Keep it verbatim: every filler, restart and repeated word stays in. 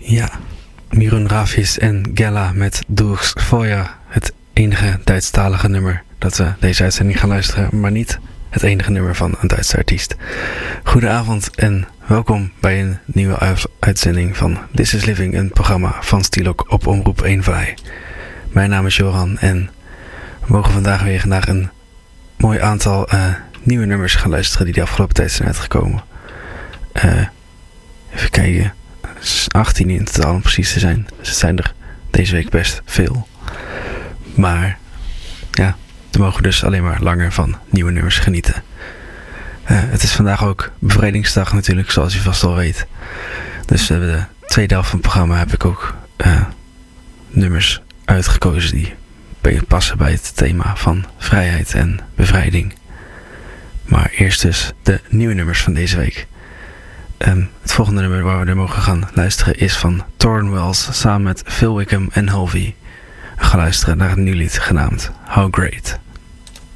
Ja, Mirun Ravis en Gella met Durchs Feuer. Het enige Duitsstalige nummer dat we deze uitzending gaan luisteren, maar niet het enige nummer van een Duitse artiest. Goedenavond en welkom bij een nieuwe uitzending van This is Living, een programma van Stilok op Omroep Eenvlei. Mijn naam is Joran en we mogen vandaag weer naar een mooi aantal uh, nieuwe nummers gaan luisteren die de afgelopen tijd zijn uitgekomen. Uh, even kijken, achttien in totaal om precies te zijn. Dus het zijn er deze week best veel. Maar ja, we mogen dus alleen maar langer van nieuwe nummers genieten. Uh, het is vandaag ook bevrijdingsdag natuurlijk, zoals u vast al weet. Dus uh, de tweede helft van het programma heb ik ook uh, nummers uitgekozen die passen bij het thema van vrijheid en bevrijding. Maar eerst dus de nieuwe nummers van deze week. Um, het volgende nummer waar we er mogen gaan luisteren is van Torn Wells samen met Phil Wickham en Halvey. We gaan luisteren naar een nieuw lied genaamd How Great.